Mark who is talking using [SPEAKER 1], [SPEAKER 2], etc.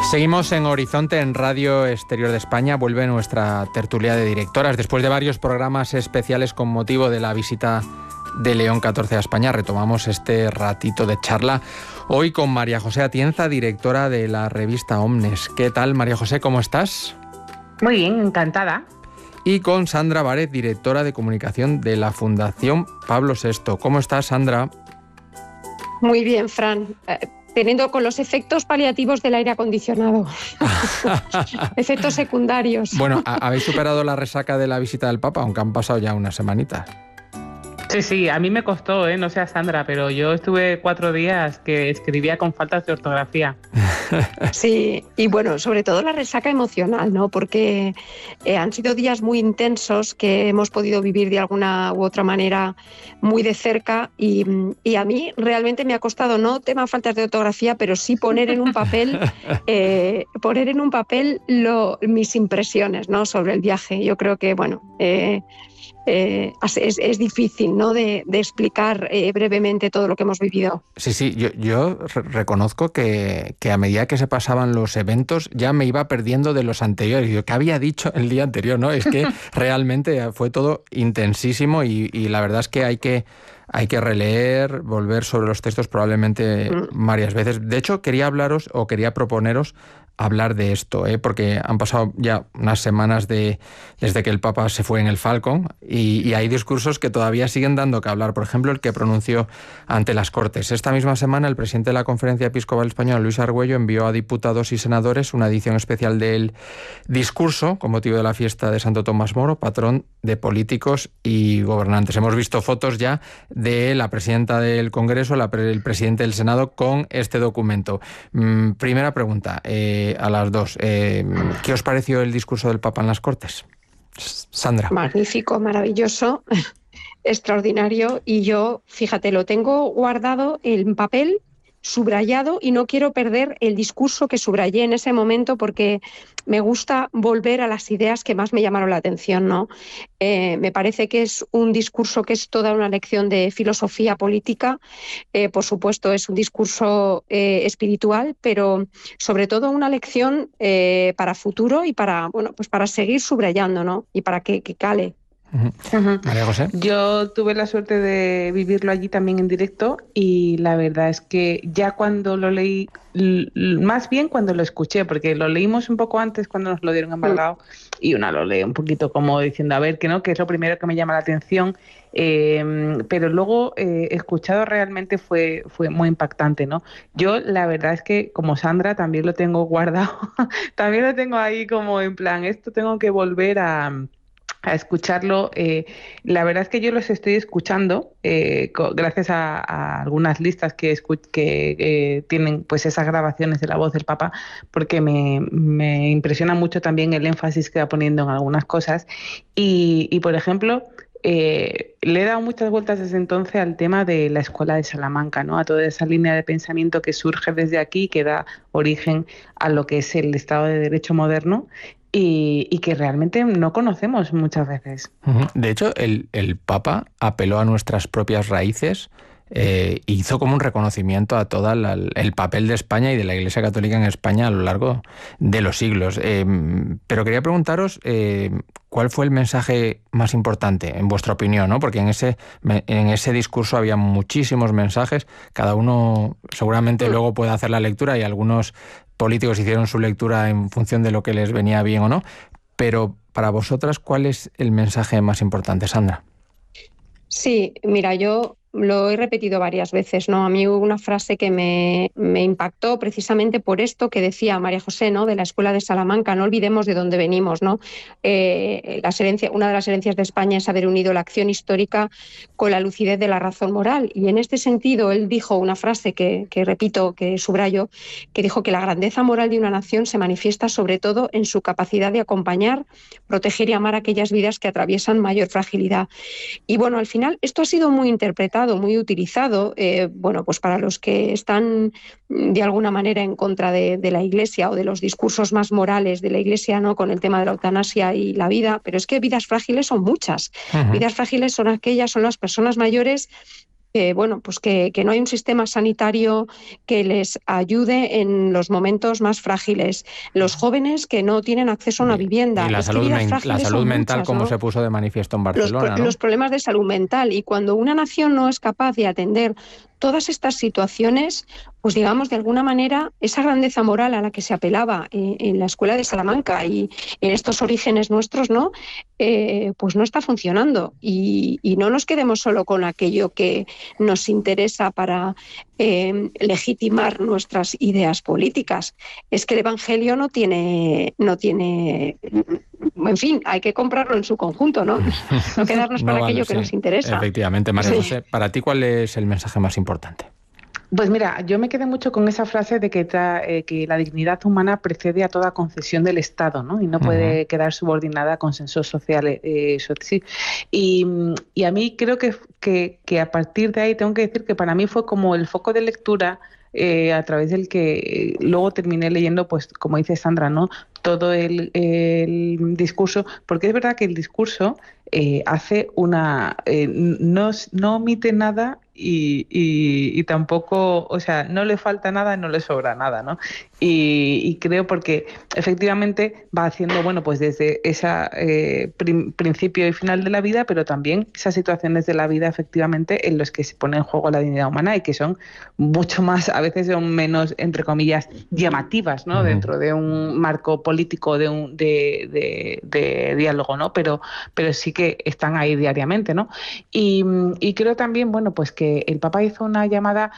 [SPEAKER 1] Seguimos en Horizonte, en Radio Exterior de España. Vuelve nuestra tertulia de directoras. Después de varios programas especiales con motivo de la visita de León XIV a España, retomamos este ratito de charla hoy con María José Atienza, directora de la revista Omnes. ¿Qué tal, María José? ¿Cómo estás?
[SPEAKER 2] Muy bien, encantada.
[SPEAKER 1] Y con Sandra Bárez, directora de comunicación de la Fundación Pablo VI. ¿Cómo estás, Sandra?
[SPEAKER 3] Muy bien, Fran. Teniendo con los efectos paliativos del aire acondicionado. Efectos secundarios.
[SPEAKER 1] Bueno, ¿habéis superado la resaca de la visita del Papa? Aunque han pasado ya unas semanitas.
[SPEAKER 2] Sí, a mí me costó, no sé a Sandra, pero yo estuve 4 días que escribía con faltas de ortografía.
[SPEAKER 3] Sí, y bueno, sobre todo la resaca emocional, ¿no? Porque han sido días muy intensos que hemos podido vivir de alguna u otra manera muy de cerca y a mí realmente me ha costado, no tema faltas de ortografía, pero sí poner en un papel mis impresiones, ¿no? Sobre el viaje. Yo creo que, bueno, es difícil, ¿no? de explicar brevemente todo lo que hemos vivido.
[SPEAKER 1] Sí, yo reconozco que a medida que se pasaban los eventos ya me iba perdiendo de los anteriores. Yo, ¿qué había dicho el día anterior? ¿No? Es que realmente fue todo intensísimo y la verdad es que hay que releer, volver sobre los textos probablemente varias veces. De hecho, quería proponeros hablar de esto, porque han pasado ya unas semanas desde que el Papa se fue en el Falcon y hay discursos que todavía siguen dando que hablar. Por ejemplo, el que pronunció ante las Cortes. Esta misma semana, el presidente de la Conferencia Episcopal Española, Luis Argüello, envió a diputados y senadores una edición especial del discurso con motivo de la fiesta de Santo Tomás Moro, patrón de políticos y gobernantes. Hemos visto fotos ya de la presidenta del Congreso, el presidente del Senado con este documento. Primera pregunta a las dos. ¿Qué os pareció el discurso del Papa en las Cortes? Sandra.
[SPEAKER 3] Magnífico, maravilloso, extraordinario. Y yo, fíjate, lo tengo guardado en papel, subrayado, y no quiero perder el discurso que subrayé en ese momento porque me gusta volver a las ideas que más me llamaron la atención, ¿no? Me parece que es un discurso que es toda una lección de filosofía política. Por supuesto, es un discurso espiritual, pero sobre todo una lección para futuro y para seguir subrayando, ¿no? Y para que cale.
[SPEAKER 1] María José.
[SPEAKER 2] Yo tuve la suerte de vivirlo allí también en directo y la verdad es que ya cuando lo leí, más bien cuando lo escuché, porque lo leímos un poco antes cuando nos lo dieron embargado y uno lo lee un poquito como diciendo, a ver, que no, que es lo primero que me llama la atención, pero luego escuchado realmente fue muy impactante, ¿no? Yo la verdad es que como Sandra también lo tengo guardado, también lo tengo ahí como en plan, esto tengo que volver a escucharlo. La verdad es que yo los estoy escuchando gracias a algunas listas que tienen pues esas grabaciones de la voz del Papa, porque me impresiona mucho también el énfasis que va poniendo en algunas cosas y por ejemplo, le he dado muchas vueltas desde entonces al tema de la Escuela de Salamanca, ¿no? A toda esa línea de pensamiento que surge desde aquí, que da origen a lo que es el Estado de Derecho moderno y que realmente no conocemos muchas veces.
[SPEAKER 1] De hecho, el Papa apeló a nuestras propias raíces, hizo como un reconocimiento a todo el papel de España y de la Iglesia Católica en España a lo largo de los siglos. Pero quería preguntaros cuál fue el mensaje más importante, en vuestra opinión, ¿no? Porque en ese discurso había muchísimos mensajes, cada uno seguramente luego puede hacer la lectura y algunos políticos hicieron su lectura en función de lo que les venía bien o no, pero para vosotras, ¿cuál es el mensaje más importante, Sandra?
[SPEAKER 3] Sí, mira, yo lo he repetido varias veces, ¿no? A mí hubo una frase que me impactó precisamente por esto que decía María José, ¿no? De la Escuela de Salamanca, no olvidemos de dónde venimos, ¿no? Una de las herencias de España es haber unido la acción histórica con la lucidez de la razón moral. Y en este sentido, él dijo una frase que repito, que subrayo, que dijo que la grandeza moral de una nación se manifiesta sobre todo en su capacidad de acompañar, proteger y amar a aquellas vidas que atraviesan mayor fragilidad. Y bueno, al final esto ha sido muy interpretado, muy utilizado, pues para los que están de alguna manera en contra de la Iglesia o de los discursos más morales de la Iglesia, ¿no? Con el tema de la eutanasia y la vida, pero es que vidas frágiles son muchas. Vidas frágiles son las personas mayores bueno, pues que no hay un sistema sanitario que les ayude en los momentos más frágiles. Los jóvenes que no tienen acceso a una vivienda.
[SPEAKER 1] Y la salud mental,
[SPEAKER 3] muchas,
[SPEAKER 1] como
[SPEAKER 3] ¿no?
[SPEAKER 1] se puso de manifiesto en Barcelona, ¿no?
[SPEAKER 3] Los problemas de salud mental. Y cuando una nación no es capaz de atender todas estas situaciones, pues digamos, de alguna manera, esa grandeza moral a la que se apelaba en la Escuela de Salamanca y en estos orígenes nuestros, ¿no? Pues no está funcionando. Y no nos quedemos solo con aquello que nos interesa para legitimar nuestras ideas políticas. Es que el Evangelio no tiene, en fin, hay que comprarlo en su conjunto, ¿no? No quedarnos con aquello que nos interesa.
[SPEAKER 1] Efectivamente. María José, para ti, ¿cuál es el mensaje más importante?
[SPEAKER 2] Pues mira, yo me quedé mucho con esa frase de que la dignidad humana precede a toda concesión del Estado, ¿no? Y no puede quedar subordinada a consensos sociales. Sí. Y a mí creo que a partir de ahí tengo que decir que para mí fue como el foco de lectura a través del que luego terminé leyendo, pues como dice Sandra, ¿no? Todo el discurso, porque es verdad que el discurso hace no omite nada y tampoco, o sea, no le falta nada, no le sobra nada, ¿no? Y creo porque efectivamente va haciendo, bueno, pues desde ese principio y final de la vida, pero también esas situaciones de la vida efectivamente en los que se pone en juego la dignidad humana y que son mucho más, a veces son menos, entre comillas, llamativas, ¿no? Dentro de un marco político de diálogo, ¿no? Pero sí que están ahí diariamente, ¿no? Y creo también, bueno, pues que el Papa hizo una llamada